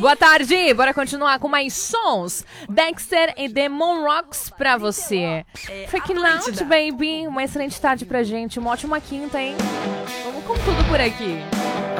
Boa tarde, bora continuar com mais sons. Dexter e Demon Rocks pra você. Freaking Out, baby. Uma excelente tarde pra gente, uma ótima quinta, hein? Vamos com tudo por aqui.